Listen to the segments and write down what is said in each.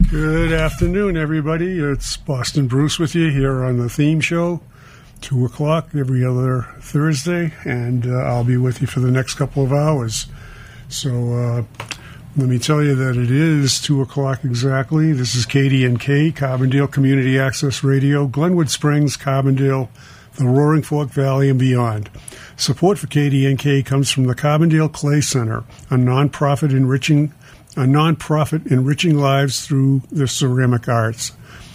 Good afternoon, everybody. It's Boston Bruce with you here on the theme show, 2 o'clock every other Thursday, and I'll be with you for the next couple of hours. So let me tell you that it is 2 o'clock exactly. This is KDNK, Carbondale Community Access Radio, Glenwood Springs, Carbondale, the Roaring Fork Valley, and beyond. Support for KDNK comes from the Carbondale Clay Center, a nonprofit enriching lives through the ceramic arts.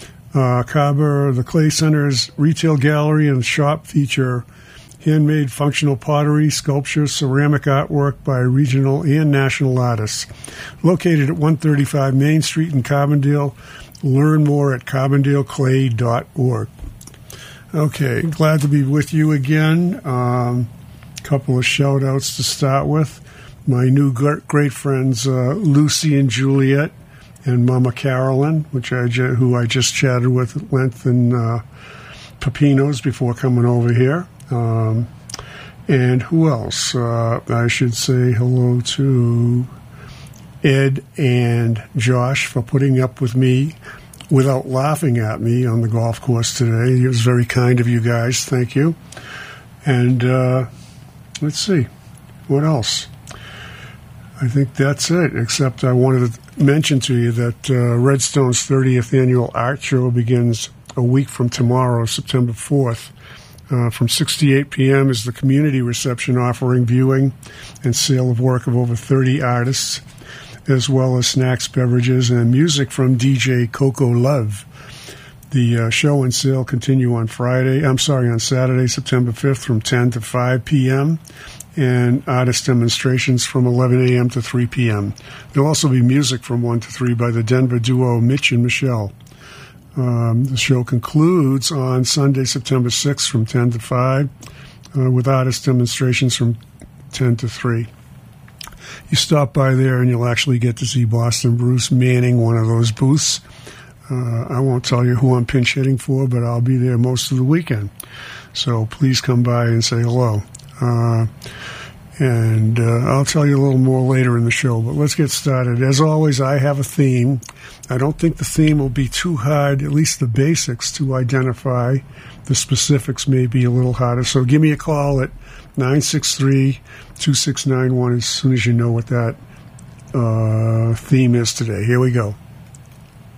The Clay Center's retail gallery and shop feature handmade functional pottery, sculpture, ceramic artwork by regional and national artists. Located at 135 Main Street in Carbondale. Learn more at carbondaleclay.org. Okay, glad to be with you again. Couple of shout-outs to start with. My new great friends Lucy and Juliet and Mama Carolyn, who I just chatted with at length in Pepinos before coming over here. And who else? I should say hello to Ed and Josh for putting up with me without laughing at me on the golf course today. It was very kind of you guys. Thank you. And let's see. What else? I think that's it, except I wanted to mention to you that Redstone's 30th Annual Art Show begins a week from tomorrow, September 4th. From 6 to 8 p.m. is the community reception offering viewing and sale of work of over 30 artists, as well as snacks, beverages, and music from DJ Coco Love. The show and sale continue on Saturday, September 5th from 10 to 5 p.m., and artist demonstrations from 11 a.m. to 3 p.m. There'll also be music from 1 to 3 by the Denver duo Mitch and Michelle. The show concludes on Sunday, September 6th from 10 to 5 with artist demonstrations from 10 to 3. You stop by there and you'll actually get to see Boston Bruce manning one of those booths. I won't tell you who I'm pinch hitting for, but I'll be there most of the weekend. So please come by and say hello. And I'll tell you a little more later in the show, but let's get started. As always, I have a theme. I don't think the theme will be too hard, at least the basics, to identify. The specifics may be a little harder. So give me a call at 963-2691 as soon as you know what that theme is today. Here we go.